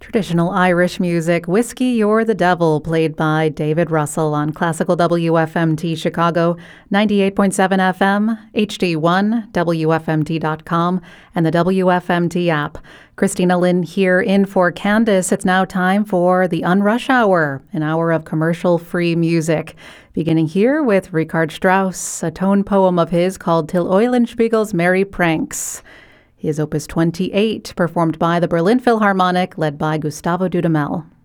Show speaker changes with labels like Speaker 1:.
Speaker 1: Traditional Irish music, Whiskey You're the Devil, played by David Russell on Classical WFMT Chicago, 98.7 FM, HD1, WFMT.com, and the WFMT app. Christina Lynn here in for Candace. It's now time for the Unrush Hour, an hour of commercial-free music. Beginning here with Richard Strauss, a tone poem of his called Till Eulenspiegel's Merry Pranks. His Opus 28, performed by the Berlin Philharmonic, led by Gustavo Dudamel.